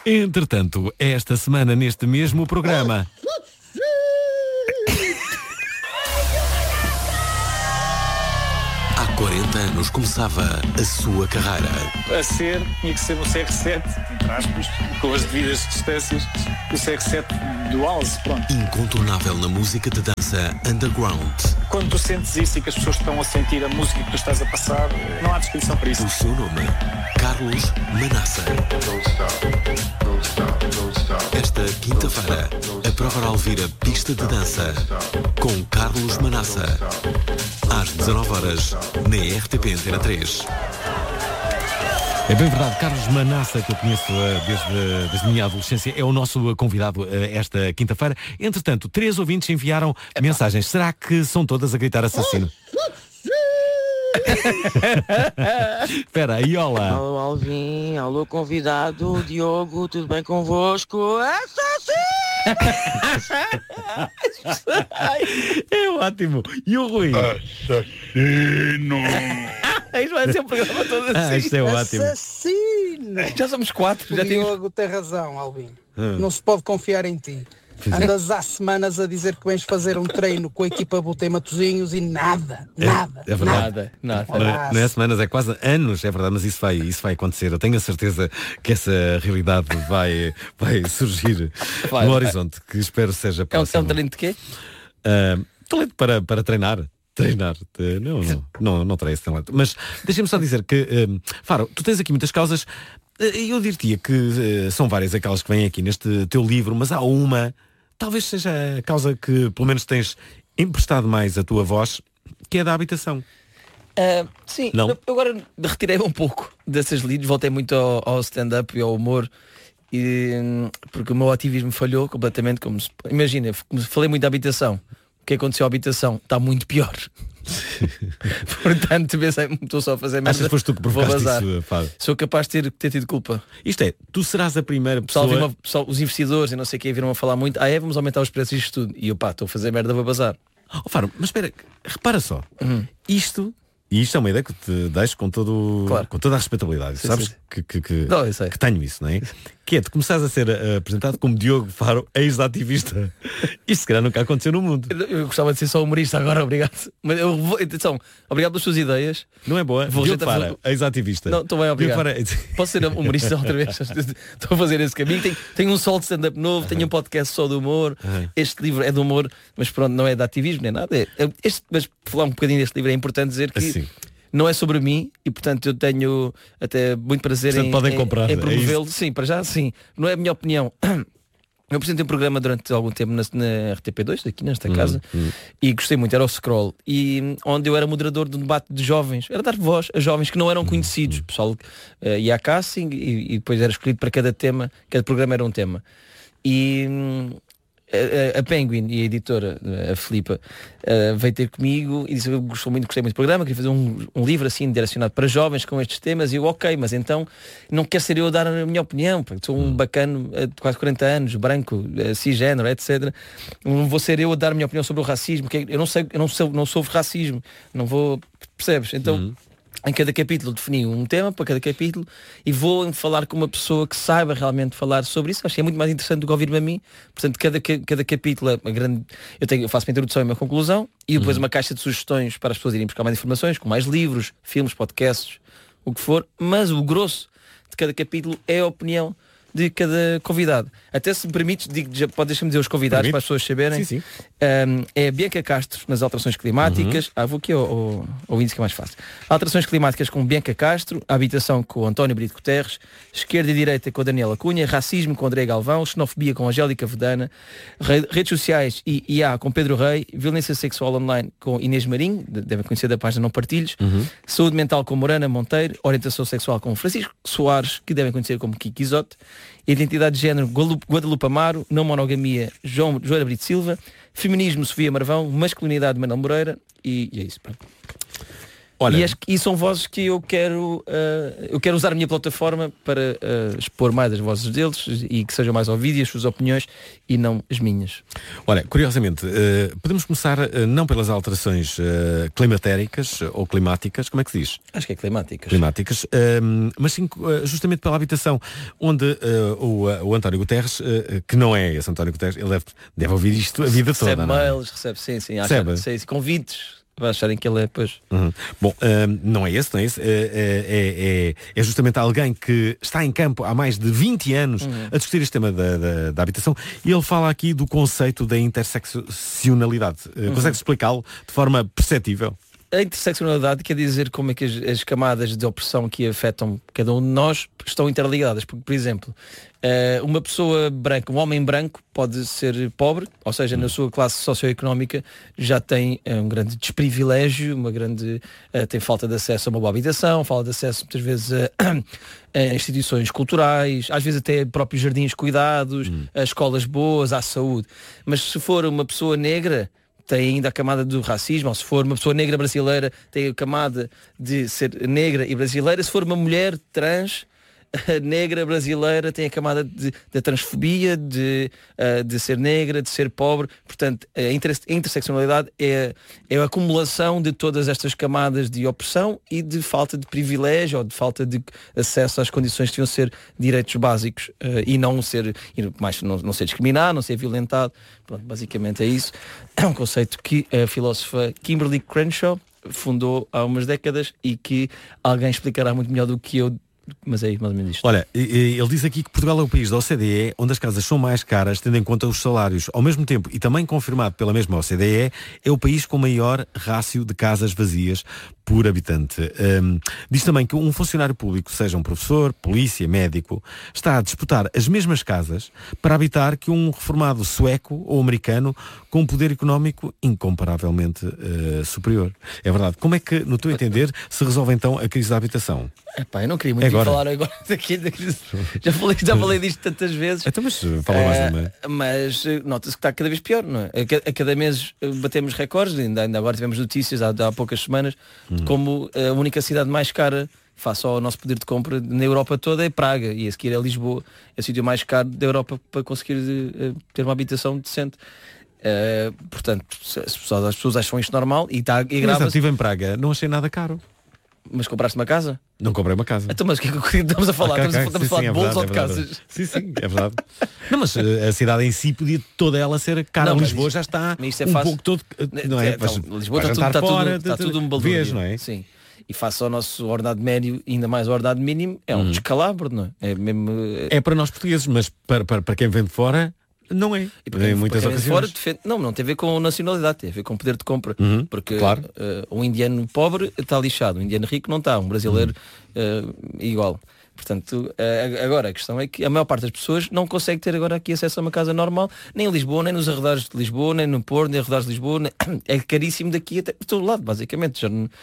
Entretanto, esta semana neste mesmo programa... Há 40 anos começava a sua carreira. A ser, tinha que ser no CR7, entre aspas, com as devidas distâncias, o CR7 do Alce, pronto. Incontornável na música de dança underground. Quando tu sentes isso e que as pessoas estão a sentir a música que tu estás a passar, não há descrição para isso. O seu nome, Carlos Manassa. Esta quinta-feira, a prova oral vira pista de dança com Carlos Manassa. Às 19h, na RTP Antena 3. É bem verdade, Carlos Manassa, que eu conheço desde a minha adolescência, é o nosso convidado esta quinta-feira. Entretanto, 3 ouvintes enviaram mensagens. Será que são todas a gritar assassino? Espera aí, olá. Alô, Alvin, alô, convidado, Diogo, tudo bem convosco? É ótimo. E o Rui? Assassino! Isto vai ser um programa todo assim. Isto é ótimo. Assassino! Já somos 4. O Diogo tem razão, Alvin. Não se pode confiar em ti. Andas há semanas a dizer que vens fazer um treino com a equipa Botei Matosinhos e nada. É verdade. Nada. Não é semanas, é quase anos, é verdade, mas isso vai acontecer. Eu tenho a certeza que essa realidade vai surgir no horizonte, que espero seja próximo. É um talento de quê? Talento para treinar. Não terei esse talento. Mas deixa-me só dizer que, Faro, tu tens aqui muitas causas. Eu diria que são várias aquelas que vêm aqui neste teu livro, mas há uma, talvez seja a causa que pelo menos tens emprestado mais a tua voz, que é da habitação. Sim, não? Eu agora retirei um pouco dessas leads, voltei muito ao stand-up e ao humor, porque o meu ativismo falhou completamente. Imagina, falei muito da habitação. O que aconteceu à habitação está muito pior. Portanto, estou só a fazer merda. Achas que foste tu que provocaste isso, Fábio? Sou capaz de ter tido culpa. Isto é, tu serás a primeira pessoa... Os investidores e não sei o que viram a falar muito. Vamos aumentar os preços disto tudo. E eu estou a fazer merda, vou bazar. Fábio, mas espera, repara só. Isto é uma ideia que te deixo com toda a respeitabilidade. Sim, sabes sim. Que tenho isso, não é? Que é, tu começares a ser apresentado como Diogo Faro, ex-ativista. Isto se calhar nunca aconteceu no mundo. Eu gostava de ser só humorista agora, obrigado. Mas atenção, obrigado pelas suas ideias. Não é boa? Diogo Faro, ex-ativista. Não, estou bem, obrigado. Posso ser humorista outra vez? Estou a fazer esse caminho. Tenho um solo de stand-up novo, tenho um podcast só do humor. Este livro é do humor, mas pronto, não é de ativismo nem nada. Mas falar um bocadinho deste livro é importante dizer que não é sobre mim e portanto eu tenho até muito prazer em promovê-lo. Sim, para já sim. Não é a minha opinião. Eu apresentei um programa durante algum tempo na RTP2, aqui nesta casa, e gostei muito, era o Scroll, e onde eu era moderador de um debate de jovens, era dar voz a jovens que não eram conhecidos. O pessoal ia à casting e depois era escolhido para cada tema, cada programa era um tema. E a Penguin e a editora, a Filipa, veio ter comigo e disse: eu gostei muito do programa, queria fazer um livro assim direcionado para jovens com estes temas. E eu, ok, mas então não quer ser eu a dar a minha opinião, porque sou um bacano de quase 40 anos, branco, cisgênero, etc. Não vou ser eu a dar a minha opinião sobre o racismo, que eu não sofro racismo, não vou, percebes? Então em cada capítulo defini um tema para cada capítulo e vou falar com uma pessoa que saiba realmente falar sobre isso. Acho que é muito mais interessante do que ouvir-me a mim. Portanto, cada capítulo é uma grande... Eu faço uma introdução e uma conclusão e depois uma caixa de sugestões para as pessoas irem buscar mais informações, com mais livros, filmes, podcasts, o que for. Mas o grosso de cada capítulo é a opinião de cada convidado. Até se me permites, pode deixar-me dizer os convidados para as pessoas saberem. Sim. É a Bianca Castro nas alterações climáticas. Vou aqui ao índice que é mais fácil. Alterações climáticas com Bianca Castro, a habitação com o António Brito Guterres, esquerda e direita com a Daniela Cunha, racismo com André Galvão, xenofobia com a Angélica Vedana, redes sociais e IA com Pedro Rei, violência sexual online com Inês Marinho, devem conhecer da página Não Partilhos, saúde mental com Morana Monteiro, orientação sexual com Francisco Soares, que devem conhecer como Kiki Isote, identidade de género Guadalupe Amaro, não monogamia Joana Brito Silva, feminismo Sofia Marvão, masculinidade Manuel Moreira e é isso. Pronto. Olha, E são vozes que eu quero usar a minha plataforma para expor mais as vozes deles e que sejam mais ouvidas as suas opiniões e não as minhas. olha, curiosamente, podemos começar não pelas alterações climatéricas ou climáticas, como é que se diz? Acho que é climáticas. Climáticas, mas sim justamente pela habitação, onde o António Guterres, que não é esse António Guterres, ele deve ouvir isto a vida toda. Recebe não é? mails, recebe, sim, Recebe? sim, convites. Vai acharem que ele é, pois. Uhum. Bom, não é esse, é justamente alguém que está em campo há mais de 20 anos a discutir este tema da habitação, e ele fala aqui do conceito da interseccionalidade. Consegue explicá-lo de forma perceptível? A interseccionalidade quer dizer como é que as camadas de opressão que afetam cada um de nós estão interligadas. Porque, por exemplo, uma pessoa branca, um homem branco pode ser pobre, ou seja, na sua classe socioeconómica já tem um grande desprivilégio, tem falta de acesso a uma boa habitação, falta de acesso muitas vezes a instituições culturais, às vezes até próprios jardins cuidados, a escolas boas, à saúde. Mas se for uma pessoa negra, tem ainda a camada do racismo, ou se for uma pessoa negra brasileira, tem a camada de ser negra e brasileira. Se for uma mulher trans, negra brasileira, tem a camada da transfobia, de ser negra, de ser pobre. Portanto, a interseccionalidade é a acumulação de todas estas camadas de opressão e de falta de privilégio ou de falta de acesso às condições que deviam ser direitos básicos e não ser discriminado, não ser violentado. Pronto, basicamente é isso. É um conceito que a filósofa Kimberly fundou há umas décadas e que alguém explicará muito melhor do que eu. Mas é mais ou menos isto. Olha, ele diz aqui que Portugal é o país da OCDE onde as casas são mais caras, tendo em conta os salários. Ao mesmo tempo, e também confirmado pela mesma OCDE, é o país com maior rácio de casas vazias por habitante. Diz também que um funcionário público, seja um professor, polícia, médico, está a disputar as mesmas casas para habitar que um reformado sueco ou americano com um poder económico incomparavelmente superior. É verdade. Como é que, no teu entender, se resolve então a crise da habitação? Epá, eu não queria muito falar agora daqui. Já falei disto tantas vezes. Então, mas fala mais uma. Mas nota-se que está cada vez pior, não é? A cada mês batemos recordes, ainda agora tivemos notícias há poucas semanas de como a única cidade mais cara face ao nosso poder de compra na Europa toda é Praga, e a seguir é Lisboa, é o sítio mais caro da Europa para conseguir ter uma habitação decente. Portanto, as pessoas acham isto normal e está grave. Mas eu estive em Praga, não achei nada caro. Mas compraste uma casa? Não comprei uma casa. Então, mas o que é que estamos a falar? Estamos a falar de bolos ou de casas? Sim, é verdade. Não, mas a cidade em si podia toda ela ser cara. Não, Lisboa já está pouco todo... Não é? Lisboa está tudo um balúrdio, não é? Sim. E face ao nosso ordenado médio, ainda mais o ordenado mínimo, é um descalabro, não é? É para nós portugueses, mas para quem vem de fora... Não é. E muitas ocasiões. Não tem a ver com nacionalidade, tem a ver com poder de compra. Porque claro. Um indiano pobre está lixado, um indiano rico não está, um brasileiro igual. Portanto, agora a questão é que a maior parte das pessoas não consegue ter agora aqui acesso a uma casa normal, nem em Lisboa, nem nos arredores de Lisboa, nem no Porto, nem arredores de Lisboa. É caríssimo daqui até de todo lado, basicamente.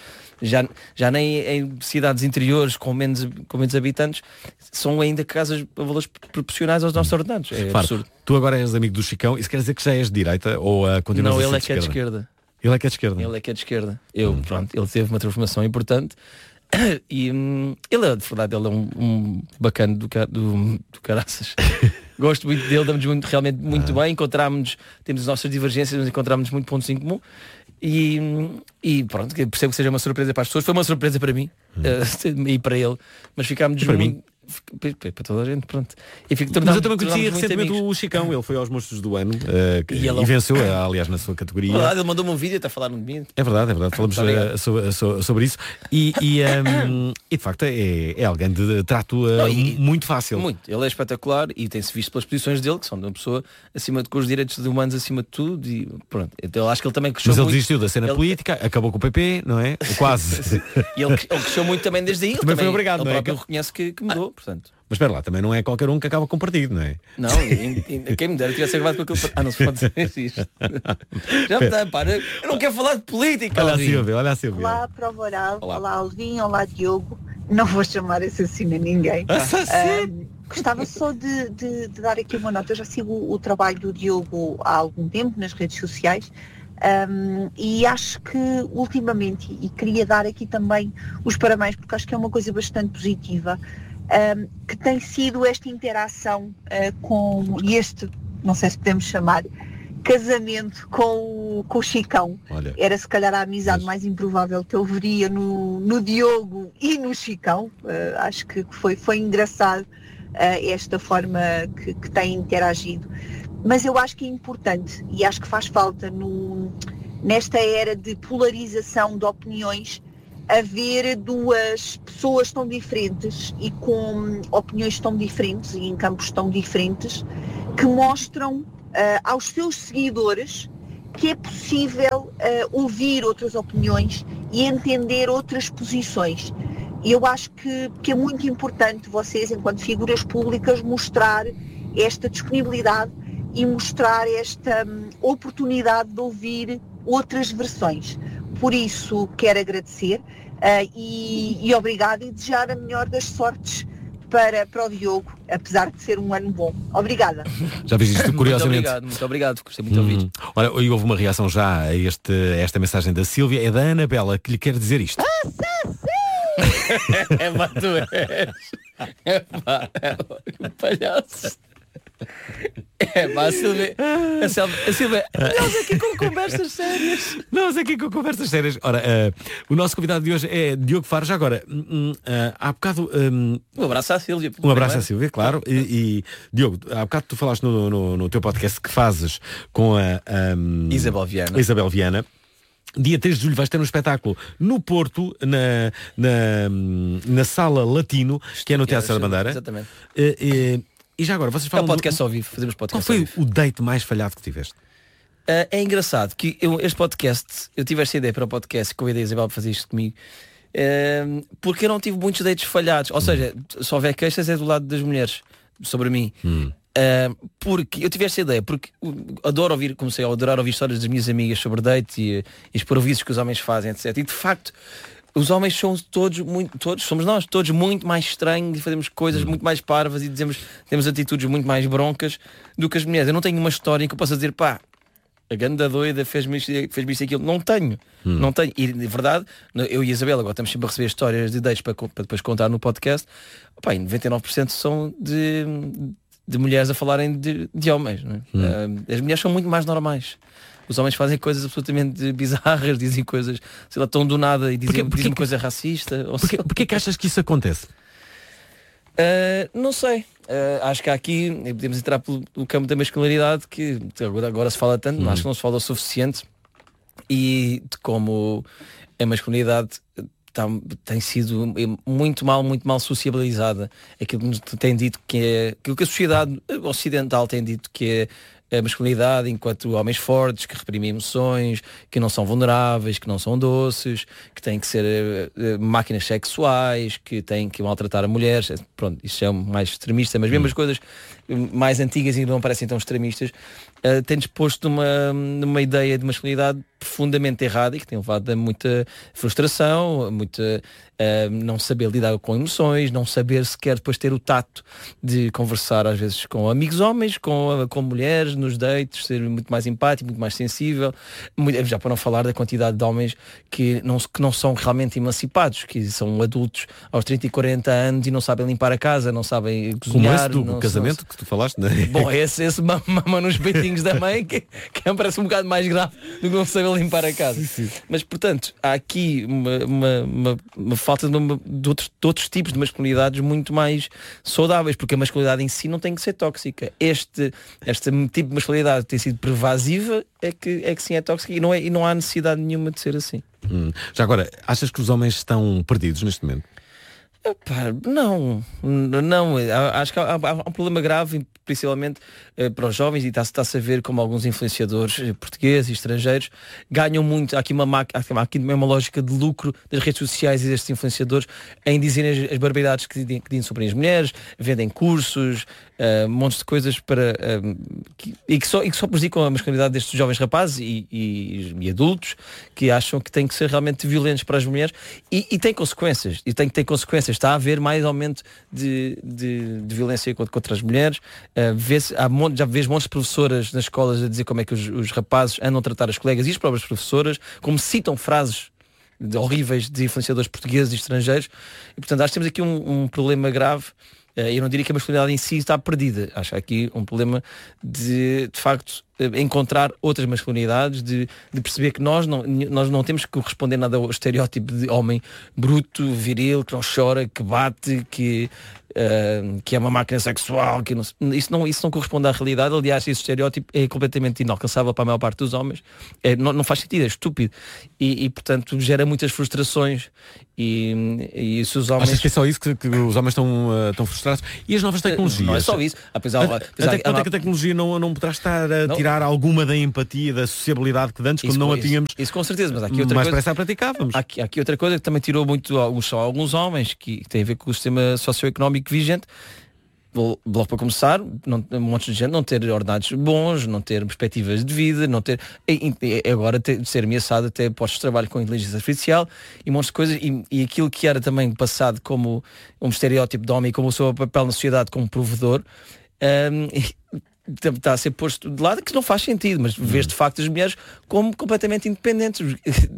Já nem em cidades interiores com menos habitantes são ainda casas a valores proporcionais aos nossos ordenados. É absurdo. Tu agora és amigo do Chicão, isso quer dizer que já és de direita ou continuas a ser Não, ele é que é de esquerda. Ele é que é de esquerda. Ele é que é de esquerda. Ele teve uma transformação importante. E ele é, de verdade, ele é um bacana do caraças. Gosto muito dele, damos realmente muito bem. Temos as nossas divergências, mas encontramos muitos pontos em comum. E pronto, percebo que seja uma surpresa para as pessoas. Foi uma surpresa para mim e para ele. Mas ficámos para mim. Para toda a gente, pronto. Mas eu também conheci recentemente o Chicão. Ele foi aos Monstros do Ano e venceu, aliás, na sua categoria. Verdade, ele mandou-me um vídeo até falar de mim. É verdade. Falamos sobre isso. E de facto é alguém de trato muito fácil. Muito. Ele é espetacular e tem-se visto pelas posições dele, que são de uma pessoa com os direitos humanos acima de tudo. E pronto. Então eu acho que ele também cresceu. Mas ele muito. desistiu da cena política, acabou com o PP, não é? Quase. E ele cresceu muito também desde aí. Também foi obrigado, ele não é? próprio reconhece que mudou. Portanto. Mas espera lá, também não é qualquer um que acaba com partido, não é? Não, quem me dera tivesse acabado com aquele partido. Não se pode dizer isto. Já me dá, para. Eu não quero falar de política. Olha a Silvia. Olá, Prova Oral. Olá, Alvin. Olá, Diogo. Não vou chamar assassino a ninguém. Gostava só de dar aqui uma nota. Eu já sigo o trabalho do Diogo há algum tempo nas redes sociais. E acho que ultimamente, e queria dar aqui também os parabéns, porque acho que é uma coisa bastante positiva, que tem sido esta interação com este, não sei se podemos chamar, casamento com o Chicão. Olha, era se calhar a amizade mais improvável que eu veria no Diogo e no Chicão. Acho que foi engraçado esta forma que têm interagido. Mas eu acho que é importante e acho que faz falta nesta era de polarização de opiniões haver duas pessoas tão diferentes e com opiniões tão diferentes e em campos tão diferentes que mostram aos seus seguidores que é possível ouvir outras opiniões e entender outras posições. E eu acho que é muito importante vocês, enquanto figuras públicas, mostrar esta disponibilidade e mostrar esta oportunidade de ouvir outras versões. Por isso, quero agradecer e obrigado e desejar a melhor das sortes para o Diogo, apesar de ser um ano bom. Obrigada. Já viste isto, curiosamente. Muito obrigado, gostei muito de ouvir. Olha, e houve uma reação já a esta mensagem da Sílvia, é da Anabela, que lhe quer dizer isto. É pá, tu és. É pá, palhaço. É pá, a Silvia, nós aqui com conversas sérias. Nós aqui com conversas sérias. Ora, o nosso convidado de hoje é Diogo Faro. Já agora, há bocado... Um abraço à Sílvia. Um abraço à Sílvia, claro. E Diogo, há bocado tu falaste no teu podcast que fazes com a Isabel Viana. Dia 3 de julho vais ter um espetáculo no Porto, na Sala Latino, que é no Teatro da Bandeira. Exatamente. E já agora, vocês falam... É um podcast ao vivo, fazemos podcast Qual ao foi vivo. o date mais falhado que tiveste? É engraçado que este podcast, eu tive esta ideia para o podcast, convidei a Isabel para fazer isto comigo, porque eu não tive muitos dates falhados. Ou seja, se houver queixas é do lado das mulheres, sobre mim. Porque eu tive esta ideia, porque comecei a adorar ouvir histórias das minhas amigas sobre date e os parvoízes que os homens fazem, etc. E de facto, os homens são somos nós todos muito mais estranhos e fazemos coisas muito mais parvas e temos atitudes muito mais broncas do que as mulheres. Eu não tenho uma história em que eu possa dizer, pá, a ganda doida fez-me isto e aquilo. Não tenho. E de verdade, eu e a Isabela agora estamos sempre a receber histórias de dates para depois contar no podcast. Pá, e 99% são de mulheres a falarem de homens, não é? As mulheres são muito mais normais. Os homens fazem coisas absolutamente bizarras, dizem coisas, sei lá, tão do nada e dizem uma coisa racista. Porquê que achas que isso acontece? Não sei. Acho que há aqui, podemos entrar pelo campo da masculinidade, que agora se fala tanto, mas acho que não se fala o suficiente, e de como a masculinidade tem sido muito mal sociabilizada. Aquilo que nos tem dito aquilo que a sociedade ocidental tem dito que é a masculinidade enquanto homens fortes, que reprimem emoções, que não são vulneráveis, que não são doces, que têm que ser máquinas sexuais, que têm que maltratar a mulheres. Pronto, isso é mais extremista, mas mesmo as coisas mais antigas e não parecem tão extremistas, tem-nos posto numa ideia de masculinidade profundamente errada e que tem levado a muita frustração, muita não saber lidar com emoções, não saber sequer depois ter o tato de conversar às vezes com amigos homens, com mulheres, nos dates, ser muito mais empático, muito mais sensível, já para não falar da quantidade de homens que não são realmente emancipados, que são adultos aos 30 e 40 anos e não sabem limpar a casa, não sabem cozinhar. Como esse do casamento que tu falaste, não é? Bom, esse mama nos peitinhos da mãe que me parece um bocado mais grave do que não saber limpar a casa. Sim. Mas portanto, há aqui uma falta de outros tipos de masculinidades muito mais saudáveis, porque a masculinidade em si não tem que ser tóxica. Este tipo de masculinidade que tem sido pervasiva é que sim é tóxica e não há necessidade nenhuma de ser assim. Já agora, achas que os homens estão perdidos neste momento? Não, acho que há um problema grave, principalmente para os jovens, e está-se a ver como alguns influenciadores portugueses e estrangeiros ganham muito. Há aqui uma lógica de lucro das redes sociais e destes influenciadores em dizerem as barbaridades que dizem sobre as mulheres, vendem cursos, montes de coisas que só prejudicam a masculinidade destes jovens rapazes e adultos que acham que têm que ser realmente violentos para as mulheres e têm consequências, e tem que ter consequências está a haver mais aumento de violência contra as mulheres. Já vês montes de professoras nas escolas a dizer como é que os rapazes andam a tratar as colegas e as próprias professoras, como citam frases horríveis de influenciadores portugueses e estrangeiros. E portanto acho que temos aqui um problema grave. Eu não diria que a masculinidade em si está perdida. Acho aqui um problema de facto encontrar outras masculinidades, de perceber que nós não temos que corresponder nada ao estereótipo de homem bruto, viril, que não chora, que bate, que é uma máquina sexual, que isso não corresponde à realidade. Aliás, esse estereótipo é completamente inalcançável para a maior parte dos homens. Não faz sentido, é estúpido. E portanto gera muitas frustrações. E se os homens... Achas que é só isso que os homens estão frustrados? E as novas tecnologias? Não é só isso. Até que a tecnologia não poderá estar a tirar alguma da empatia, da sociabilidade que antes, quando não a tínhamos, isso com certeza, mas há aqui outra mais coisa, depressa a praticávamos. há aqui outra coisa que também tirou muito alguns homens, que tem a ver com o sistema socioeconómico vigente. Logo para começar, um monte de gente não ter ordenados bons, não ter perspectivas de vida, não ter agora ser ameaçado até postos de trabalho com inteligência artificial e um monte de coisas, e aquilo que era também passado como um estereótipo de homem, como o seu papel na sociedade como provedor, está a ser posto de lado, que não faz sentido, mas vês de facto as mulheres como completamente independentes,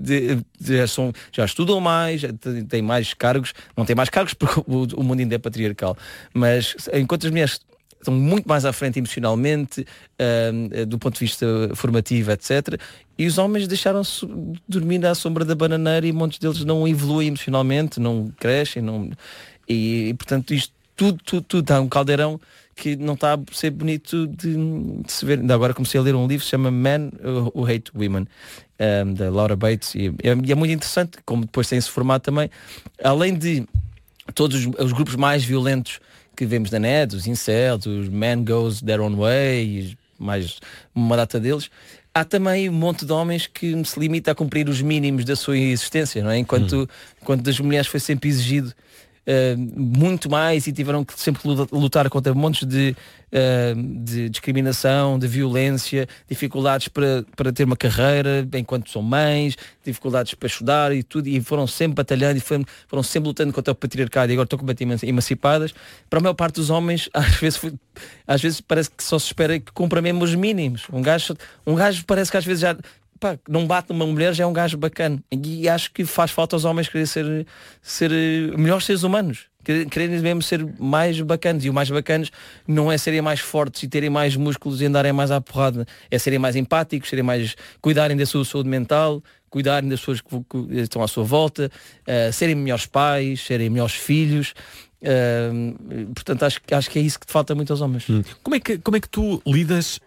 já estudam mais, têm mais cargos, não têm mais cargos porque o mundo ainda é patriarcal, mas enquanto as mulheres estão muito mais à frente emocionalmente, do ponto de vista formativo, etc., e os homens deixaram-se dormir à sombra da bananeira, e muitos deles não evoluem emocionalmente, não crescem, e portanto isto tudo dá um caldeirão que não está a ser bonito de se ver. Ainda agora comecei a ler um livro que se chama Men Who Hate Women, da Laura Bates, e é muito interessante como depois tem esse formato também, além de todos os grupos mais violentos que vemos na net, os incels, os Men Goes Their Own Way, mais uma data deles. Há também um monte de homens que se limita a cumprir os mínimos da sua existência, não é? Enquanto das mulheres foi sempre exigido muito mais, e tiveram que sempre lutar contra montes de discriminação, de violência, dificuldades para ter uma carreira enquanto são mães, dificuldades para estudar e tudo, e foram sempre batalhando e foram sempre lutando contra o patriarcado, e agora estão completamente emancipadas. Para a maior parte dos homens, às vezes parece que só se espera que cumpra mesmo os mínimos. Um gajo parece que às vezes já não bate numa mulher, já é um gajo bacana, e acho que faz falta aos homens querer ser melhores seres humanos, quererem mesmo ser mais bacanas, e o mais bacanas não é serem mais fortes e terem mais músculos e andarem mais à porrada, é serem mais empáticos, cuidarem da sua saúde mental, cuidarem das pessoas que estão à sua volta, serem melhores pais, serem melhores filhos. Portanto acho que é isso que te falta muito aos homens. Como é que tu lidas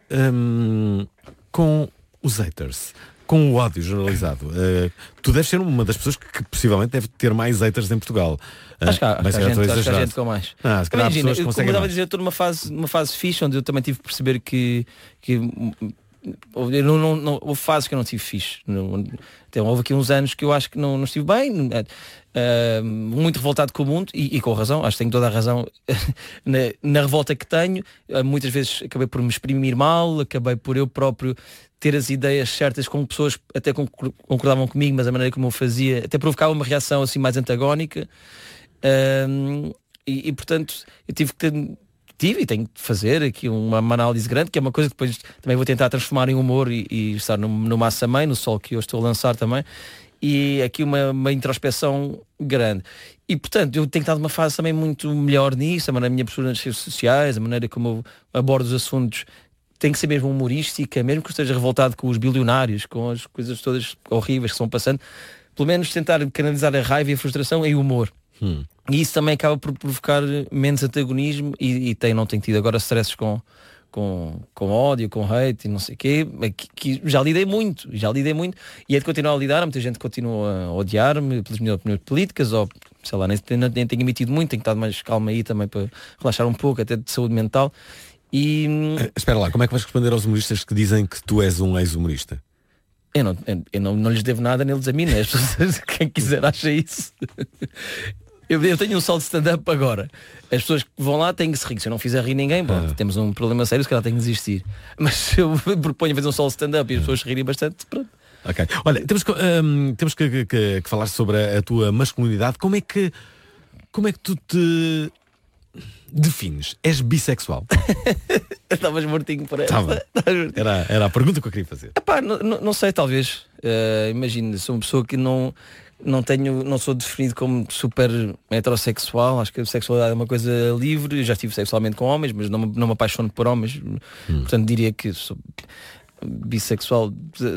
com os haters, com o ódio generalizado? Tu deves ser uma das pessoas que possivelmente deve ter mais haters em Portugal. Acho que há gente com mais. Se calhar imagina, pessoas como eu estava a mais. dizer, eu estou numa fase fixe, onde eu também tive que perceber que houve fases que eu não tive fixe. Então, houve aqui uns anos que eu acho que não estive bem, muito revoltado com o mundo, e com razão, acho que tenho toda a razão na revolta que tenho. Muitas vezes acabei por me exprimir mal, acabei por eu próprio ter as ideias certas com pessoas até concordavam comigo, mas a maneira como eu fazia até provocava uma reação assim mais antagónica, e portanto eu tive e tenho de fazer aqui uma análise grande, que é uma coisa que depois também vou tentar transformar em humor e estar no Massa Mãe, no Sol, que eu estou a lançar também, e aqui uma introspeção grande. E portanto eu tenho estado numa fase também muito melhor nisso, a minha postura nas redes sociais, a maneira como eu abordo os assuntos tem que ser mesmo humorística, mesmo que eu esteja revoltado com os bilionários, com as coisas todas horríveis que estão passando, pelo menos tentar canalizar a raiva e a frustração em humor. E isso também acaba por provocar menos antagonismo, e não tenho tido agora stresses com ódio, com hate e não sei o quê, que já lidei muito, e é de continuar a lidar. Muita gente continua a odiar-me pelas minhas opiniões políticas, ou sei lá, nem tenho emitido muito, tenho estado mais calma aí também para relaxar um pouco, até de saúde mental. E espera lá, como é que vais responder aos humoristas que dizem que tu és um ex-humorista? Eu não lhes devo nada, nem eles a mim, né? Quem quiser acha isso. Eu tenho um solo de stand-up agora. As pessoas que vão lá têm que se rir. Se eu não fizer rir ninguém, temos um problema sério, se calhar tem que desistir. Mas eu proponho fazer um solo de stand-up e as pessoas se rirem bastante, pronto. Ok. Olha, temos que falar sobre a tua masculinidade. Como é que como é que tu te defines? És bissexual? Estavas mortinho por essa. Era a pergunta que eu queria fazer. Epá, não sei, talvez. Imagina, sou uma pessoa que não sou definido como super heterossexual. Acho que a sexualidade é uma coisa livre. Eu já estive sexualmente com homens, mas não me apaixono por homens. Portanto, diria que sou bissexual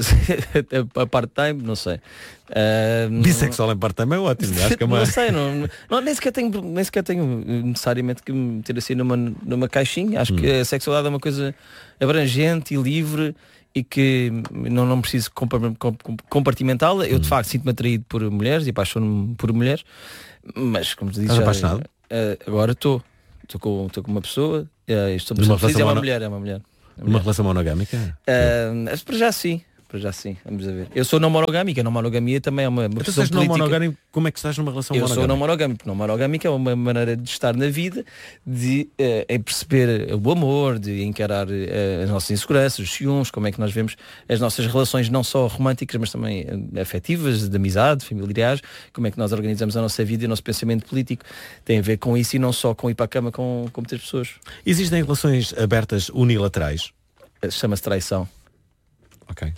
a part-time, não sei. Bissexual em part-time é ótimo. Acho que é uma... Não sei, nem sequer tenho necessariamente que me meter assim numa caixinha. Acho que a sexualidade é uma coisa abrangente e livre e que não preciso compartimentá-la. Eu de facto sinto-me atraído por mulheres e apaixono-me por mulheres, mas como te disse, estás apaixonado? Agora estou com uma pessoa, estou feliz, é uma mulher. Uma relação monogâmica? Para já sim, vamos a ver. Eu sou não monogâmica, a não monogamia também é uma questão política. Não monogâmico, como é que estás numa relação monogâmica? Eu sou não monogâmico. Não monogâmica é uma maneira de estar na vida, de perceber o amor, de encarar as nossas inseguranças, os ciúmes, como é que nós vemos as nossas relações não só românticas, mas também afetivas, de amizade, familiares, como é que nós organizamos a nossa vida e o nosso pensamento político. Tem a ver com isso e não só com ir para a cama com muitas pessoas. Existem relações abertas unilaterais? Chama-se traição. Ok.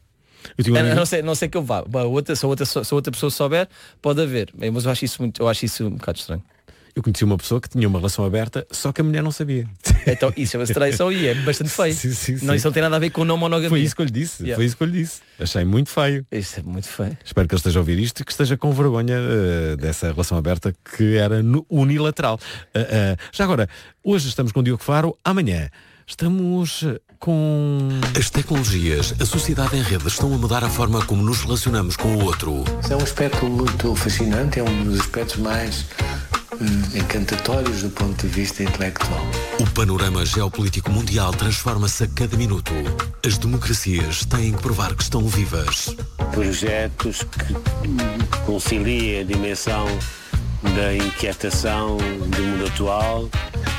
Não sei que eu vá. Se outra pessoa souber, pode haver. Mas eu acho isso um bocado estranho. Eu conheci uma pessoa que tinha uma relação aberta, só que a mulher não sabia. Então isso chama-se traição e é bastante feio. Sim. Não, isso não tem nada a ver com não monogamia. Foi isso que eu lhe disse. Achei muito feio. Isso é muito feio. Espero que ele esteja a ouvir isto e que esteja com vergonha dessa relação aberta que era unilateral. Já agora, hoje estamos com o Diogo Faro, amanhã estamos com... As tecnologias, a sociedade em rede estão a mudar a forma como nos relacionamos com o outro. É um aspecto muito fascinante, é um dos aspectos mais encantatórios do ponto de vista intelectual. O panorama geopolítico mundial transforma-se a cada minuto. As democracias têm que provar que estão vivas. Projetos que conciliem a dimensão da inquietação do mundo atual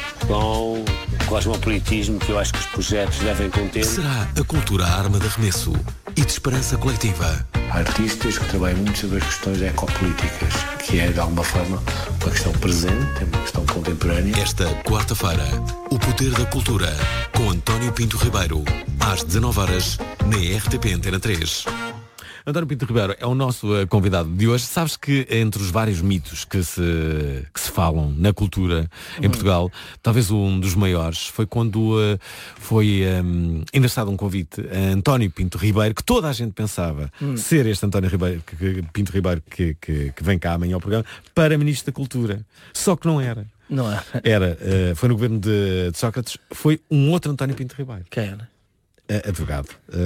com o cosmopolitismo que eu acho que os projetos devem conter. Será a cultura a arma de arremesso e de esperança coletiva? Há artistas que trabalham muito sobre as questões ecopolíticas, que é de alguma forma uma questão presente, uma questão contemporânea. Esta quarta-feira, o poder da cultura, com António Pinto Ribeiro, às 19h, na RTP Antena 3. António Pinto Ribeiro é o nosso convidado de hoje. Sabes que entre os vários mitos que se falam na cultura em Portugal, talvez um dos maiores foi quando foi endereçado um convite a António Pinto Ribeiro, que toda a gente pensava ser este António Pinto Ribeiro que vem cá amanhã ao programa, para Ministro da Cultura. Só que não era. Não era. Foi no governo de Sócrates, foi um outro António Pinto Ribeiro. Quem era? Advogado.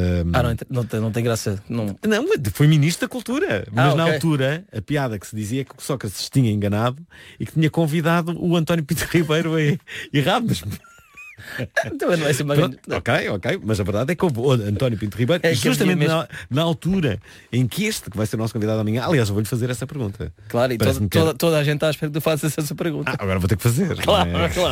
Não tem graça. Não, foi Ministro da Cultura. Mas na altura, a piada que se dizia é que o Sócrates se tinha enganado e que tinha convidado o António Pinto Ribeiro errado. Mas... Então não é assim, ok, mas a verdade é que o António Pinto Ribeiro, justamente na altura em que que vai ser o nosso convidado amanhã, aliás, eu vou-lhe fazer essa pergunta. Claro, e toda a gente está à espera que tu faças essa pergunta. Agora vou ter que fazer. Claro.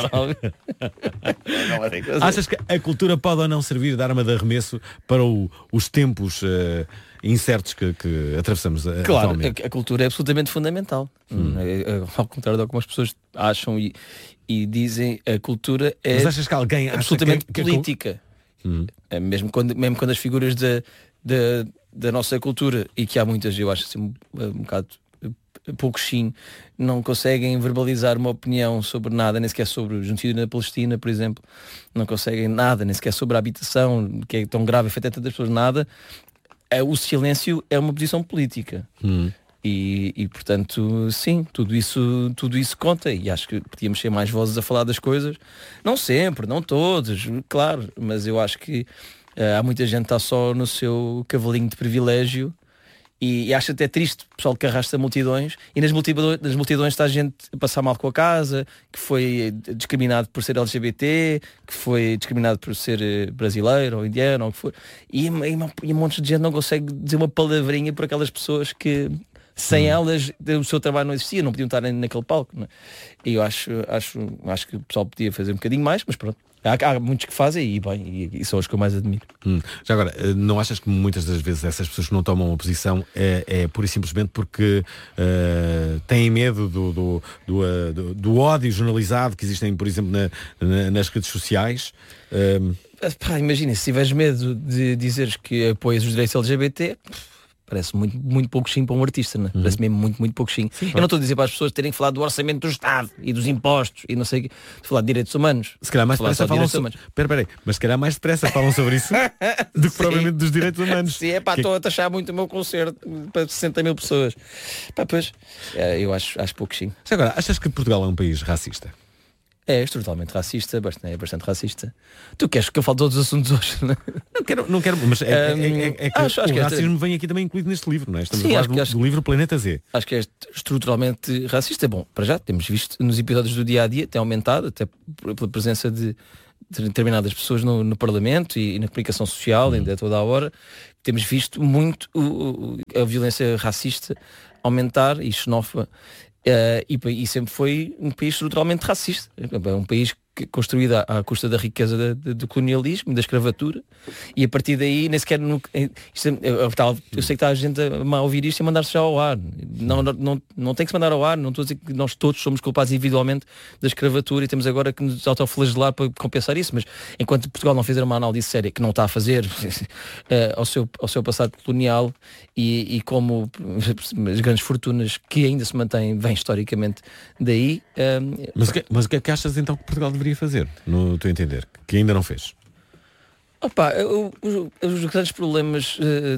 Achas que a cultura pode ou não servir de arma de arremesso para os tempos incertos que atravessamos atualmente? Claro, a cultura é absolutamente fundamental. Ao contrário do que algumas pessoas acham e dizem, a cultura é Mas achas que alguém absolutamente política. Mesmo quando as figuras da nossa cultura, e que há muitas, eu acho assim um bocado pouco sim, não conseguem verbalizar uma opinião sobre nada, nem sequer sobre o genocídio na Palestina, por exemplo, não conseguem nada, nem sequer sobre a habitação, que é tão grave, afeta tantas pessoas, nada. O silêncio é uma posição política. E portanto, sim, tudo isso conta, e acho que podíamos ser mais vozes a falar das coisas, não sempre, não todos, claro, mas eu acho que há muita gente que está só no seu cavalinho de privilégio e acho até triste o pessoal que arrasta multidões, e nas multidões está a gente a passar mal com a casa, que foi discriminado por ser LGBT, que foi discriminado por ser brasileiro ou indiano ou o que for, e um monte de gente não consegue dizer uma palavrinha por aquelas pessoas que Sem elas, o seu trabalho não existia, não podiam estar naquele palco. Não é? E eu acho que o pessoal podia fazer um bocadinho mais, mas pronto. Há muitos que fazem e bem, e são os que eu mais admiro. Já agora, não achas que muitas das vezes essas pessoas que não tomam uma posição é pura e simplesmente porque têm medo do ódio jornalizado que existem, por exemplo, nas redes sociais? Imagina, se tiveres medo de dizeres que apoias os direitos LGBT, parece muito pouco sim para um artista, não é? Parece mesmo muito pouco sim. Eu não estou a dizer para as pessoas terem que falar do orçamento do Estado e dos impostos e não sei o quê. Estou a falar de direitos humanos. Se calhar mais depressa falam sobre... Mas se calhar mais depressa falam sobre isso do que provavelmente dos direitos humanos. Sim, estou a taxar muito o meu concerto para 60 mil pessoas. Pois, eu acho pouco sim. Agora, achas que Portugal é um país racista? É estruturalmente racista, é bastante racista. Tu queres que eu fale de todos os assuntos hoje? Não quero, mas que o racismo vem aqui também incluído neste livro, não é? Estamos a falar do livro Planeta Z. Acho que é estruturalmente racista. Bom, para já temos visto nos episódios do dia a dia, tem aumentado, até pela presença de determinadas pessoas no Parlamento e na comunicação social, ainda a toda a hora. Temos visto muito a violência racista aumentar e xenófoba. E sempre foi um país estruturalmente racista. É um país construído à custa da riqueza do colonialismo, da escravatura, e a partir daí nem sequer eu sei que está a gente a ouvir isto e mandar-se já ao ar. Não tem que se mandar ao ar. Não estou a dizer que nós todos somos culpados individualmente da escravatura e temos agora que nos autoflagelar para compensar isso, mas enquanto Portugal não fizer uma análise séria, que não está a fazer ao seu passado colonial e como as grandes fortunas que ainda se mantêm bem historicamente daí. Mas o que é que achas então que Portugal deveria fazer, no teu entender, que ainda não fez? Os grandes problemas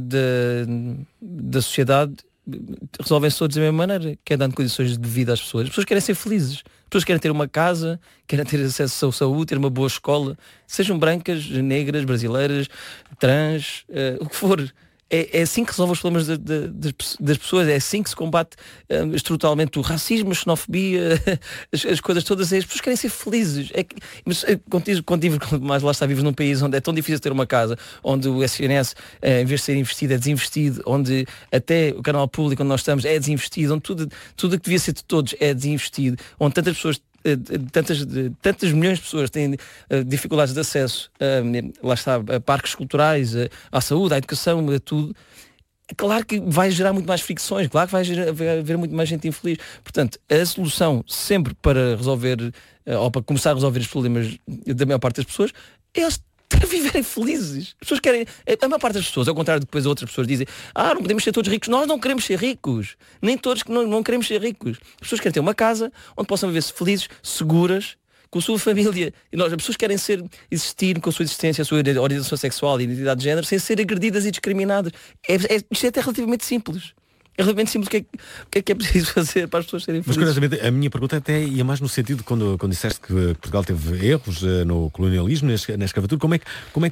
da sociedade resolvem-se todos da mesma maneira, que é dando condições de vida às pessoas. As pessoas querem ser felizes, as pessoas querem ter uma casa, querem ter acesso à saúde, ter uma boa escola, sejam brancas, negras, brasileiras, trans, o que for. É assim que resolve os problemas das pessoas, é assim que se combate estruturalmente o racismo, a xenofobia, as coisas todas. As pessoas querem ser felizes. Mas quando mais lá está, vives num país onde é tão difícil ter uma casa, onde o SNS, em vez de ser investido, é desinvestido, onde até o canal público onde nós estamos é desinvestido, onde tudo o que devia ser de todos é desinvestido, onde tantas pessoas, tantas milhões de pessoas têm dificuldades de acesso lá está, a parques culturais, à saúde, à educação, a tudo. Claro que vai gerar muito mais fricções, claro que vai haver muito mais gente infeliz. Portanto, a solução sempre para resolver ou para começar a resolver os problemas da maior parte das pessoas é eles viverem felizes. As pessoas querem, a maior parte das pessoas, ao contrário do que depois outras pessoas dizem, não podemos ser todos ricos. Nós não queremos ser ricos, nem todos que não queremos ser ricos. As pessoas querem ter uma casa onde possam viver-se felizes, seguras, com a sua família. E as pessoas querem existir com a sua existência, a sua orientação sexual e identidade de género sem ser agredidas e discriminadas. Isto é até relativamente simples. É realmente simples. O que é preciso fazer para as pessoas serem felizes? Mas curiosamente, a minha pergunta até ia mais no sentido quando disseste que Portugal teve erros no colonialismo, na escravatura. Como é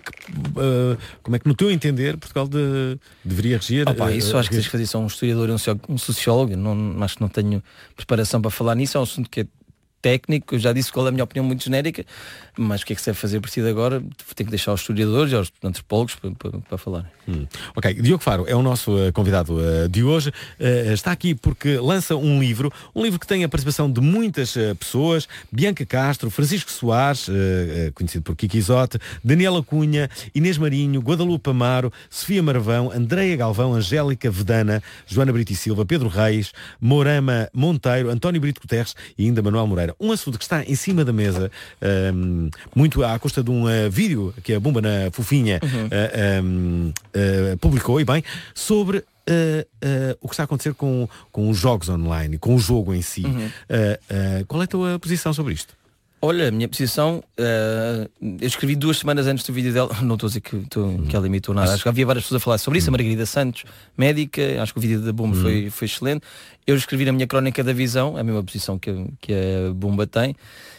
que no teu entender Portugal deveria regir? Isso acho que tens que fazer só um historiador e um sociólogo. Acho que não tenho preparação para falar nisso. É um assunto que é técnico, eu já disse qual é a minha opinião muito genérica, mas o que é que se deve fazer a partir de agora? Tem que deixar os historiadores e aos antropólogos para falar. Ok, Diogo Faro é o nosso convidado de hoje. Está aqui porque lança um livro que tem a participação de muitas pessoas: Bianca Castro, Francisco Soares, conhecido por Kiki Isote, Daniela Cunha, Inês Marinho, Guadalupe Amaro, Sofia Marvão, Andreia Galvão, Angélica Vedana, Joana Brito e Silva, Pedro Reis, Mourama Monteiro, António Brito Guterres e ainda Manuel Moreira. Um assunto que está em cima da mesa, muito à custa de um vídeo que a Bumba na Fofinha publicou, e bem, sobre o que está a acontecer com os jogos online, com o jogo em si. Qual é a tua posição sobre isto? Olha, a minha posição, eu escrevi 2 semanas antes do vídeo dela, não estou a dizer que ela imitou nada, acho que havia várias pessoas a falar sobre isso, a Margarida Santos, médica, acho que o vídeo da Bumba foi excelente. Eu escrevi na minha crónica da Visão, a mesma posição que a Bumba tem.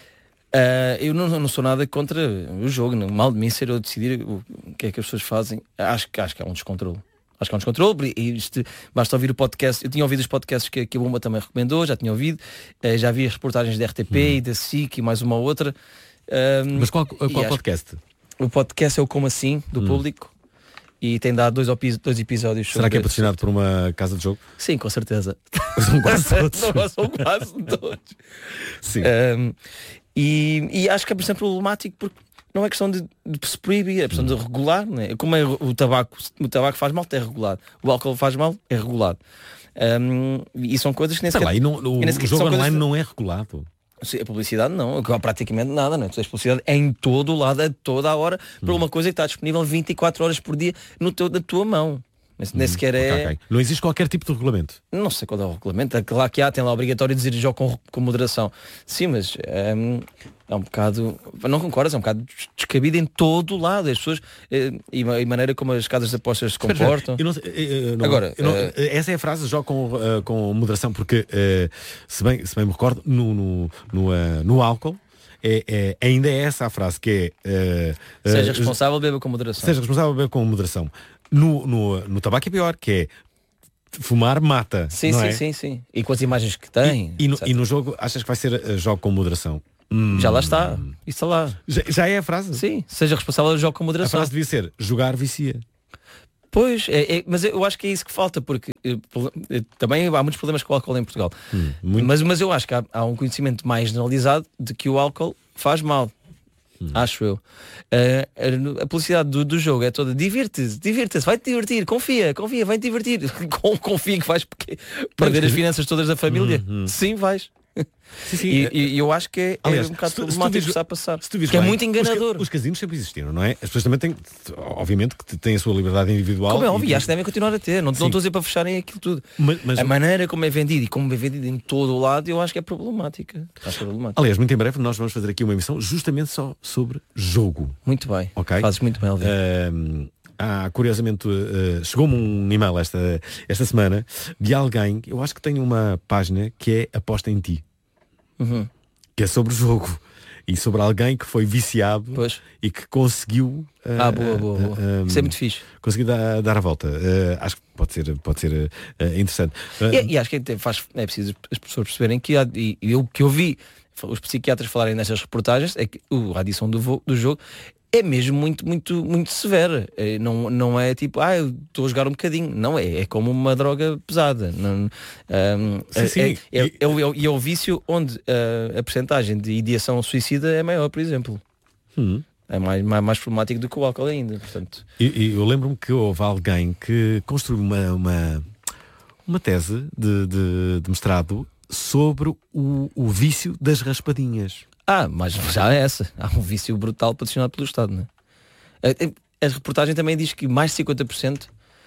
Eu não sou nada contra o jogo, não. Mal de mim ser eu decidir o que é que as pessoas fazem. Acho que há um descontrole. Acho que há um descontrole, e basta ouvir o podcast. Eu tinha ouvido os podcasts que a Bumba também recomendou, já tinha ouvido, já vi as reportagens da RTP e da SIC e mais uma outra. Mas qual podcast? O podcast é o Como Assim, do Público, E tem dado dois episódios. Será que é patrocinado por uma casa de jogo? Sim, com certeza. São quase todos. Não, são quase todos. Sim. E acho que é bastante problemático porque não é questão de se proibir, é questão de regular, não é? Como é o tabaco faz mal, é regulado. O álcool faz mal, é regulado. E são coisas que nem sequer... o jogo online não é regulado. A publicidade não, praticamente nada, não é? A publicidade é em todo o lado, a toda a hora, por uma coisa que está disponível 24 horas por dia na tua mão. Nem sequer é... Okay. Não existe qualquer tipo de regulamento. Não sei qual é o regulamento. Claro que tem lá obrigatório dizer jogo com moderação. Sim, mas é um bocado... Não concordas? É um bocado descabido em todo o lado. As pessoas... E a maneira como as casas de apostas se comportam. Agora, essa é a frase, jogo com moderação, porque se bem me recordo, no álcool, ainda é essa a frase, que é... seja responsável, beba com moderação. Seja responsável, beba com moderação. No tabaco é pior, que é fumar mata. Sim. E com as imagens que tem. E no jogo, achas que vai ser jogo com moderação? Já lá está. Isso está lá. Já é a frase? Sim, seja responsável, jogo com moderação. A frase devia ser, jogar vicia. Pois, mas eu acho que é isso que falta, porque também há muitos problemas com o álcool em Portugal. Mas eu acho que há um conhecimento mais generalizado de que o álcool faz mal. Acho eu. A publicidade do jogo é toda divirta-se, vai-te divertir, confia, vai-te divertir. Confia que vais perder as finanças todas da família. Sim, vais. Sim. E eu acho que aliás, um bocado problemático que está a passar. Que é muito enganador. Os casinos sempre existiram, não é? As pessoas também têm, obviamente, que têm a sua liberdade individual. Como é óbvio, acho que devem continuar a ter. Não estou a dizer para fecharem aquilo tudo. Mas a maneira como é vendido e como é vendido em todo o lado, eu acho que é problemática. Aliás, muito em breve nós vamos fazer aqui uma emissão justamente só sobre jogo. Muito bem. Okay? Fazes muito bem, Alvin. Curiosamente, chegou-me um e-mail esta semana de alguém, eu acho que tem uma página que é Aposta em Ti, que é sobre jogo e sobre alguém que foi viciado e que conseguiu boa. Isso é muito fixe. Conseguiu dar a volta. Acho que pode ser interessante. E acho que é preciso as pessoas perceberem que o que eu vi os psiquiatras falarem nestas reportagens é que a adição do jogo é mesmo muito, muito, muito severa. Não é tipo, eu estou a jogar um bocadinho. Não, é como uma droga pesada. Sim. É o vício onde a percentagem de ideação suicida é maior, por exemplo. É mais problemático do que o álcool ainda. Portanto. Eu lembro-me que houve alguém que construiu uma tese de mestrado sobre o vício das raspadinhas. Mas já é essa. Há um vício brutal patrocinado pelo Estado, não é? A reportagem também diz que mais de 50%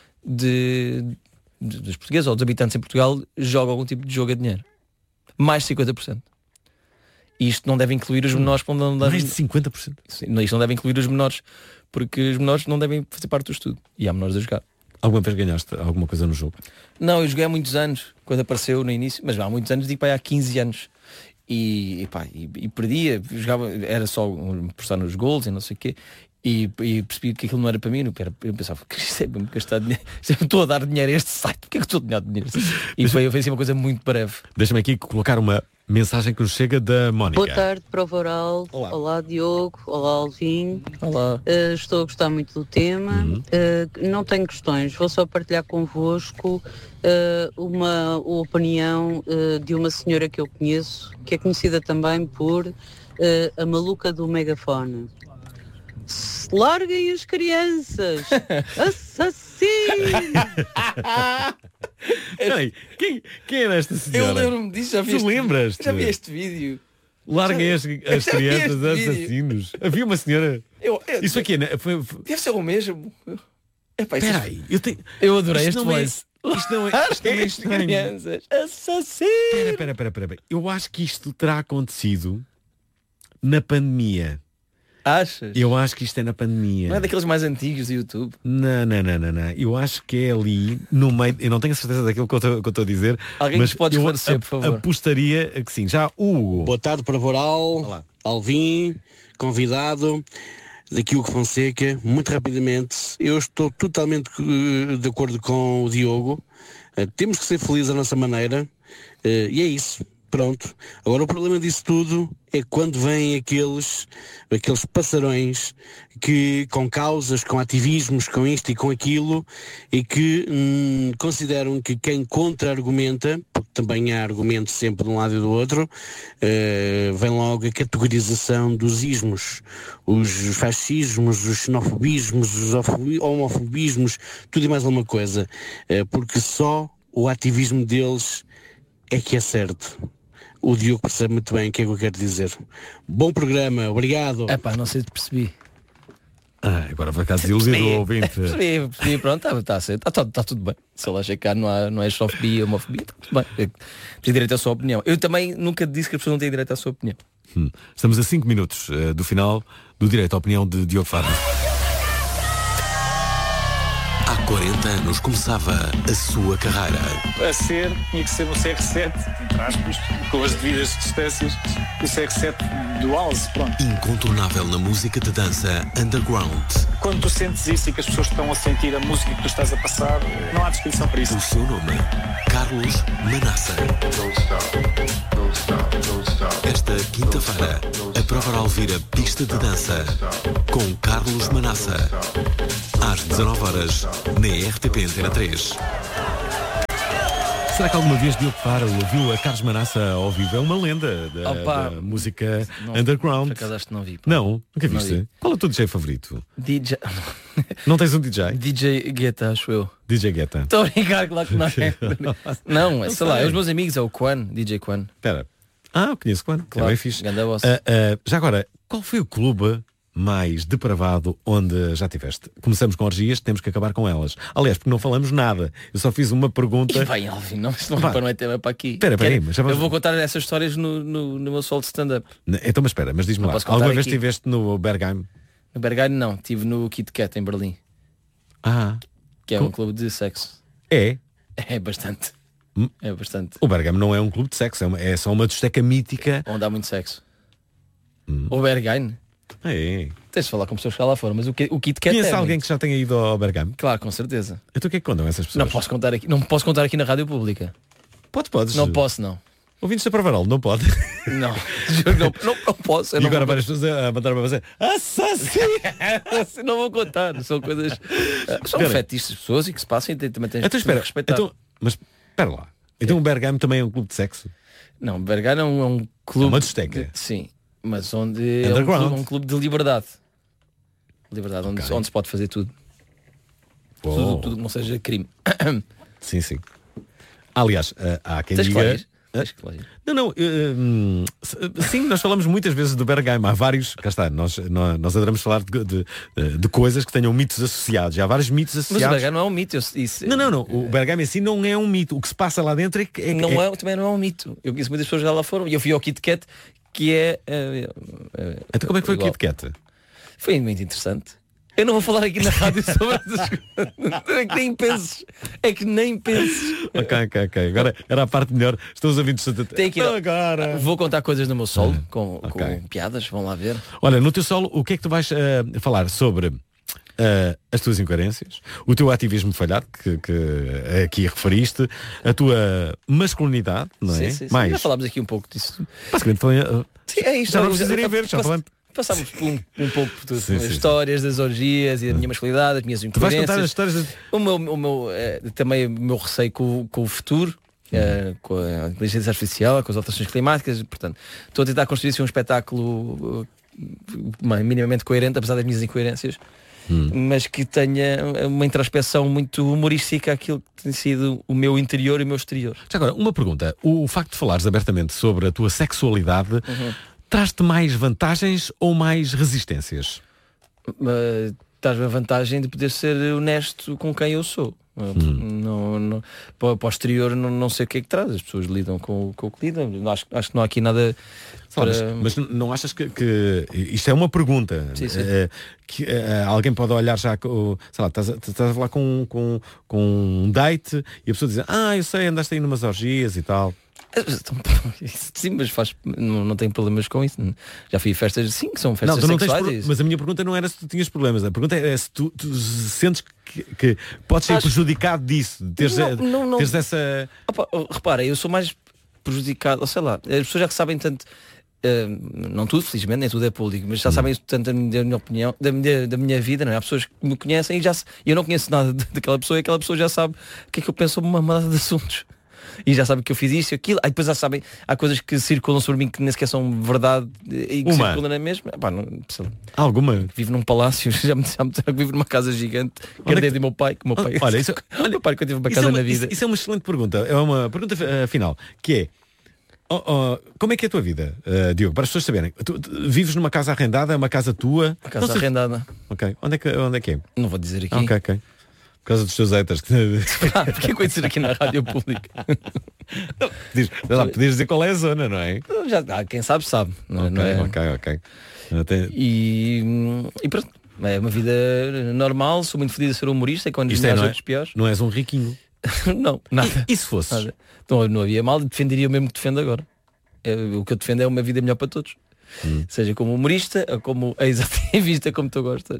dos portugueses ou dos habitantes em Portugal jogam algum tipo de jogo a dinheiro. Mais de 50%. E isto não deve incluir os menores. Mais de 50%? Sim, isto não deve incluir os menores, porque os menores não devem fazer parte do estudo. E há menores a jogar. Alguma vez ganhaste alguma coisa no jogo? Não, eu joguei há muitos anos, quando apareceu no início, mas há muitos anos, digo há 15 anos. E perdia, jogava, era só postar nos gols e não sei o quê, e percebi que aquilo não era para mim. Eu pensava que isto é mesmo gastar dinheiro, estou a dar dinheiro a este site, porque é que estou a dar dinheiro? E foi assim uma coisa muito breve. Deixa-me aqui colocar uma mensagem que nos chega da Mónica. Boa tarde, Prova Oral. Olá Diogo, olá Alvin. Olá. Estou a gostar muito do tema. Não tenho questões, vou só partilhar convosco uma opinião de uma senhora que eu conheço, que é conhecida também por a maluca do megafone. Larguem as crianças! Assassino! Quem é esta senhora? Eu lembro-me disso, já vi este vídeo. Larguem as crianças assassinos. Havia uma senhora. Isso aqui deve ser o mesmo. Espera aí, eu adorei este voice. Isto não é estranho. Crianças assassinos. Espera. Eu acho que isto terá acontecido na pandemia. Achas? Eu acho que isto é na pandemia. Não é daqueles mais antigos do YouTube? Não. Eu acho que é ali no meio. Eu não tenho a certeza daquilo que eu estou a dizer. Alguém mas pode esclarecer, por favor. Apostaria que sim. Já Hugo. Boa tarde para Voral, Alvin, convidado, daqui Hugo Fonseca. Muito rapidamente, eu estou totalmente de acordo com o Diogo. Temos que ser felizes à nossa maneira. E é isso. Pronto. Agora o problema disso tudo é quando vêm aqueles passarões que, com causas, com ativismos, com isto e com aquilo, e que consideram que quem contra-argumenta, porque também há argumentos sempre de um lado e do outro, vem logo a categorização dos ismos, os fascismos, os xenofobismos, os homofobismos, tudo e mais alguma coisa, porque só o ativismo deles é que é certo. O Diogo percebe muito bem o que é que eu quero dizer. Bom programa, obrigado. Não sei se percebi. Agora vai cá desiludir o ouvinte. Percebi, pronto, está tudo bem. Se ele acha que não é xenofobia, homofobia, está tudo bem. Tem direito à sua opinião. Eu também nunca disse que as pessoas não têm direito à sua opinião. Estamos a 5 minutos do final do direito à opinião de Diogo Faro. Há 40 anos começava a sua carreira. Tinha que ser no CR7, entre aspas, com as devidas distâncias, o CR7 do House, pronto. Incontornável na música de dança underground. Quando tu sentes isso e que as pessoas estão a sentir a música que tu estás a passar, não há descrição para isso. O seu nome, Carlos Manassa. Esta quinta-feira, a prova oral vira pista de dança com Carlos Manassa. Às 19h, na RTP Antena 3. Será que alguma vez Diogo Faro ouviu a Carlos Manassa ao vivo? É uma lenda da música underground. Por acaso acho que não vi. Não? Nunca viste? Qual é o teu DJ favorito? DJ... Não tens um DJ? DJ Guetta, acho eu. DJ Guetta. Estou a brincar, claro que não é. Não, sei lá, é os meus amigos, é o Quan, DJ Quan. Espera. Eu conheço Quan. Claro, é bem fixe. Já agora, qual foi o clube mais depravado onde já tiveste? Começamos com orgias, temos que acabar com elas. Aliás, porque não falamos nada. Eu só fiz uma pergunta. E vai, Alvin, não é tema para aqui. Espera, mas eu vou contar essas histórias no meu solo de stand-up. Então, mas espera, mas diz-me lá, alguma vez estiveste no Bergheim? No Bergheim não, estive no Kit Kat em Berlim. Que é um clube de sexo. É? É bastante. É bastante. O Bergheim não é um clube de sexo, é só uma discoteca mítica. Onde há muito sexo. O Bergheim. Tens de falar com pessoas que lá fora, mas o Kit Kat Conhece alguém que já tenha ido ao Bergheim? Claro, com certeza. Então o que é que contam essas pessoas? Não posso contar aqui na rádio pública. Podes. Não posso, não. Ouvintes da Provaral, não pode. Não, não posso. E agora várias pessoas a mandar para você. Assassino! Não vou contar, são coisas. São fetiches de pessoas e que se passam e também tens que respeitar. Mas espera lá. Então o Bergheim também é um clube de sexo? Não, o Bergheim é um clube. É uma discoteca. Sim. Mas onde é um clube de liberdade. Liberdade, onde se pode fazer tudo. Tudo que não seja crime. Sim. Aliás, há quem diga... Não. Sim, nós falamos muitas vezes do Bergheim. Há vários... Cá está, nós adoramos falar de coisas que tenham mitos associados. Há vários mitos associados. Mas o Bergheim não é um mito. Não. O Bergheim em si não é um mito. O que se passa lá dentro também não é um mito. Eu conheço muitas pessoas que já lá foram. E eu fui ao Kit Kat, que é... Então como é que foi o Kit Kat? Foi muito interessante. Eu não vou falar aqui na rádio sobre essas coisas. É que nem penses. Ok. Agora era a parte melhor. Estou os ouvintes. Agora. Vou contar coisas no meu solo, com piadas, vão lá ver. Olha, no teu solo, o que é que tu vais falar sobre as tuas incoerências, o teu ativismo falhado, que aqui referiste, a tua masculinidade, não é? Sim. Mais... Já falámos aqui um pouco disso. Basicamente foi... Sim, é isto. Já não precisariam ver, já falando. Passámos um pouco por tudo. As histórias das orgias e a minha masculinidade, as minhas incoerências. Tu vais contar as histórias também o meu receio com o futuro, com a inteligência artificial, com as alterações climáticas. Portanto, estou a tentar construir um espetáculo minimamente coerente, apesar das minhas incoerências, mas que tenha uma introspeção muito humorística àquilo que tem sido o meu interior e o meu exterior. Já agora, uma pergunta. O facto de falares abertamente sobre a tua sexualidade traz-te mais vantagens ou mais resistências? Traz-me a vantagem de poder ser honesto com quem eu sou. Não, para o exterior não sei o que é que traz. As pessoas lidam com o que lidam. Acho que não há aqui nada para... mas não achas que isto é uma pergunta? Sim. Que alguém pode olhar já, sei lá, estás a falar com um date e a pessoa diz, eu sei, andaste aí numas orgias e tal. Sim, mas não tenho problemas com isso. Já fui a festas, sim, que são festas sexuais. Mas a minha pergunta não era se tu tinhas problemas. A pergunta é se tu sentes que podes ser prejudicado disso, teres essa... Repara, eu sou mais prejudicado, ou sei lá, as pessoas já que sabem tanto não tudo, felizmente, nem tudo é público, mas já sabem isso tanto da minha opinião, da minha vida, não é? Há pessoas que me conhecem e eu não conheço nada daquela pessoa e aquela pessoa já sabe o que é que eu penso sobre uma data de assuntos. E já sabem que eu fiz isso e aquilo. Aí depois já sabem, há coisas que circulam sobre mim que nem sequer são verdade e que circulam na mesma. Alguma? Vivo num palácio, já me disseram que vivo numa casa gigante. Herdei do meu pai, que o meu pai. Olha, meu pai que eu tive uma casa na vida. Isso é uma excelente pergunta. É uma pergunta final, que é como é que é a tua vida, Diogo? Para as pessoas saberem, tu vives numa casa arrendada, é uma casa tua? Uma casa arrendada. Ok. Onde é que é? Não vou dizer aqui. Ok. Por causa dos teus haters. Porque é que eu dizer aqui na rádio pública? Podias dizer qual é a zona, não é? Quem sabe. Não é? Ok. E pronto, é uma vida normal, sou muito feliz a ser humorista, quando os outros piores. Não és um riquinho? Não, nada. E se fosses? Então, não havia mal, defenderia o mesmo que defendo agora. O que eu defendo é uma vida melhor para todos. Seja como humorista ou como ex-ativista, como tu gostas.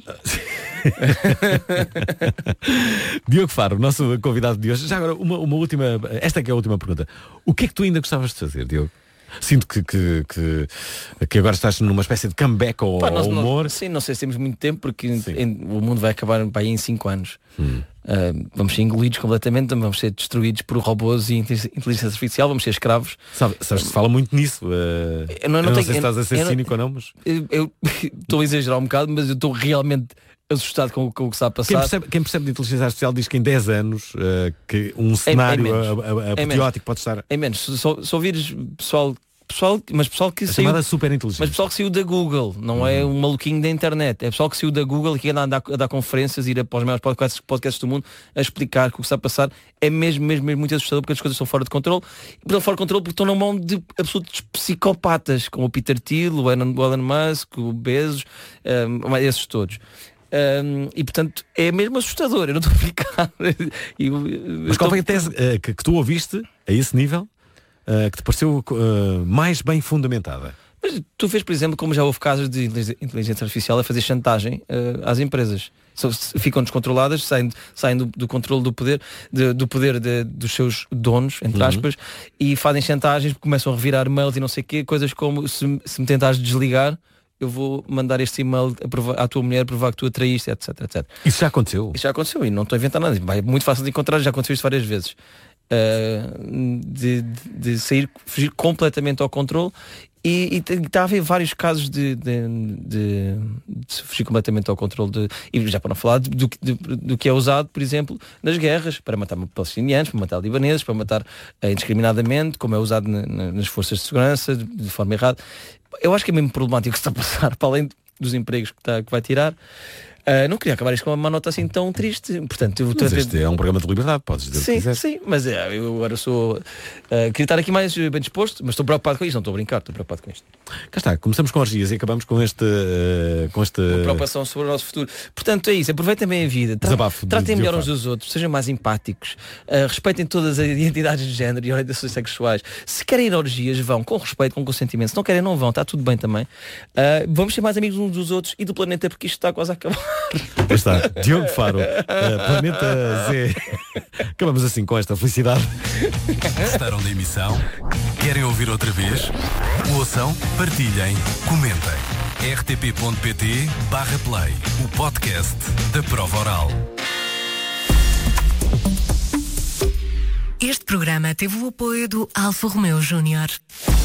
Diogo Faro, nosso convidado de hoje. Já agora uma última. Esta é a última pergunta. O que é que tu ainda gostavas de fazer, Diogo? Sinto que agora estás numa espécie de comeback ao humor. Sim, não sei se temos muito tempo, porque o mundo vai acabar em 5 anos. Vamos ser engolidos completamente, vamos ser destruídos por robôs e inteligência artificial, vamos ser escravos. Sabes que se fala muito nisso. Não sei se estás a ser cínico ou não, mas eu estou a exagerar um bocado, mas eu estou realmente assustado com o que está a passar. Quem percebe de inteligência artificial diz que em 10 anos que um cenário apoteótico pode estar. É menos. Se ouvires pessoal, mas pessoal que saiu super inteligente. Mas pessoal que saiu da Google, não é um maluquinho da internet, é pessoal que saiu da Google e que anda a dar conferências, ir para os maiores podcasts do mundo a explicar que o que está a passar é mesmo muito assustador, porque as coisas estão fora de controle. E estão fora de controle porque estão na mão de absolutos psicopatas, como o Peter Thiel, o Elon Musk, o Bezos, esses todos. E portanto é mesmo assustador, eu não estou a brincar. Mas qual foi a tese que tu ouviste a esse nível que te pareceu mais bem fundamentada? Mas tu vês, por exemplo, como já houve casos de inteligência artificial a fazer chantagem às empresas. Ficam descontroladas, saem do controle do poder dos seus donos, entre aspas, e fazem chantagens, começam a revirar mails e não sei o quê, coisas como se me tentares desligar, eu vou mandar este e-mail à tua mulher provar que tu a traíste, etc. Isso já aconteceu? Isso já aconteceu e não estou a inventar nada. É muito fácil de encontrar, já aconteceu isto várias vezes. De fugir completamente ao controle e está a haver vários casos de fugir completamente ao controle e já para não falar do que é usado, por exemplo, nas guerras, para matar palestinianos, para matar libaneses, para matar indiscriminadamente, como é usado nas forças de segurança de forma errada. Eu acho que é mesmo problemático o que está a passar, para além dos empregos que vai tirar. Não queria acabar isto com uma nota assim tão triste. Portanto, este é um programa de liberdade, podes dizer o que quiseres. Sim, mas eu agora sou queria estar aqui mais bem disposto, mas estou preocupado com isto, não estou a brincar, estou preocupado com isto. Cá está, começamos com orgias e acabamos com este uma preocupação sobre o nosso futuro. Portanto é isso, aproveitem bem a vida, tratem melhor uns dos outros, sejam mais empáticos, respeitem todas as identidades de género e orientações sexuais. Se querem ir a orgias, vão com respeito, com consentimento. Se não querem, não vão, está tudo bem também. Vamos ser mais amigos uns dos outros e do planeta, porque isto está quase a acabar. Está, Diogo Faro, Planeta Z. Acabamos assim com esta felicidade. Gostaram da emissão? Querem ouvir outra vez? Ouçam, partilhem, comentem. rtp.pt/play, o podcast da Prova Oral. Este programa teve o apoio do Alfa Romeo Júnior.